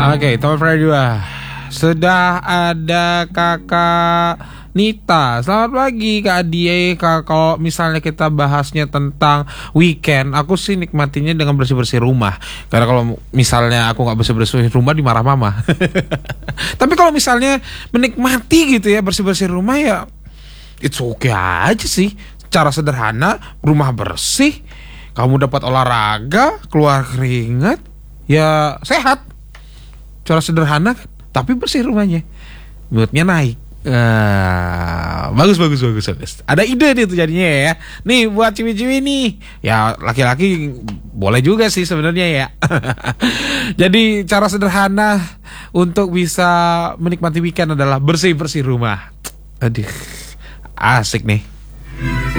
Oke, Tom Fredua. Sudah ada Kakak Nita. Selamat pagi Kak Adie. Kalau misalnya kita bahasnya tentang weekend, aku sih nikmatinya dengan bersih-bersih rumah. Karena kalau misalnya aku gak bersih-bersih rumah, dimarah mama. Tapi kalau misalnya menikmati gitu ya bersih-bersih rumah, ya it's okay aja sih. Cara sederhana, rumah bersih, kamu dapat olahraga, keluar keringat, ya sehat. Cara sederhana tapi bersih rumahnya, moodnya naik. Bagus. Ada ide nih tuh jadinya ya. Nih buat ciwi-ciwi nih, ya laki-laki boleh juga sih sebenarnya ya. Jadi cara sederhana untuk bisa menikmati weekend adalah bersih-bersih rumah. Aduh, asik nih.